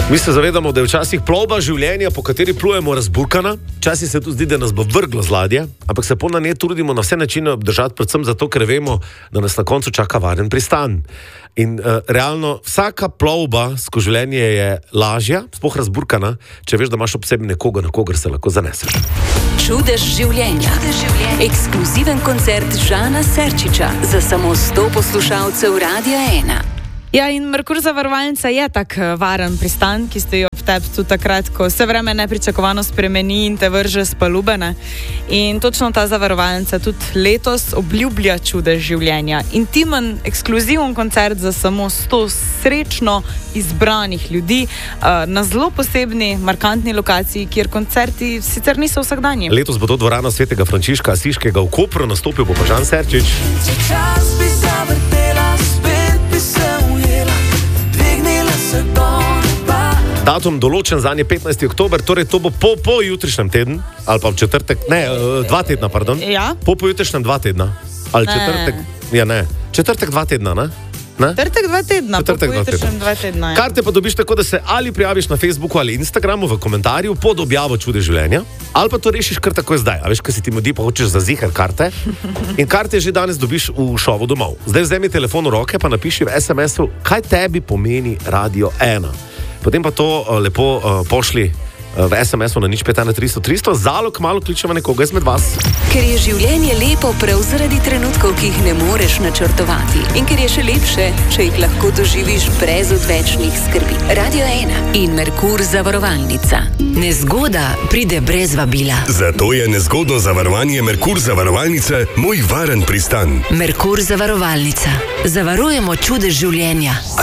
Mi se zavedamo, da je včasih plovba življenja, po kateri plujemo, razburkana. Včasih se tu zdi, da nas bo vrglo z ladje, ampak se po na njej trudimo na vse načine obdržati, predvsem zato, ker vemo, da nas na koncu čaka varen pristan. In realno, vsaka plovba skozi življenje je lažja, sploh razburkana, če veš, da imaš ob sebi nekoga, na kogar se lahko zaneseš. Čudež življenja. Ekskluziven koncert Žana Serčiča za samo 100 poslušalcev Radia 1. Ja, in Merkur zavarovalnica je tak varen pristan, ki stoji ob tebi tudi takrat, ko se vreme nepričakovano spremeni in te vrže s palube, ne? In točno ta zavarovalnica tudi letos obljublja čudež življenja. Intimen, ekskluziven koncert za samo 100 srečno izbranih ljudi na zelo posebni, markantni lokaciji, kjer koncerti sicer niso vsakdanji. Letos bo to dvorana svetega Frančiška Asiškega v Kopru, nastopil bo pa Žan Serčič. Datum določen za nje 15. oktober, torej to bo po jutrišnjem tednu, ali pa v četrtek, ne, 2 tedna, pardon. Ja? Po jutrišnjem 2 tedna. Ali četrtek, ja ne, četrtek 2 tedna, ne? Četrtek 2 tedna, četrtek po jutrišnjem 2 tedna. Ja. Karte pa dobiš tako, da se ali prijaviš na Facebooku ali Instagramu v komentarju pod objavo Čudež življenja, ali pa to rešiš kar tako zdaj. A veš, kaj si ti mudi, pa hočeš za ziher karte. In karte že danes dobiš v šovu domov. Zdaj vzemi telefon v roke, pa napiši v SMS-u, kaj tebi pomeni Radio 1. Potem pa to lepo pošli v SMS-u na 051 300 300, zalog malo kličemo nekoga izmed vas. Ker je življenje lepo prav zaradi trenutkov, ki jih ne moreš načrtovati. In ker je še lepše, če jih lahko doživiš brez odvečnih skrbi. Radio 1 in Merkur zavarovalnica. Nezgoda pride brez vabila. Zato je nezgodno zavarovanje Merkur zavarovalnice moj varen pristan. Merkur zavarovalnica. Zavarujemo čudež življenja.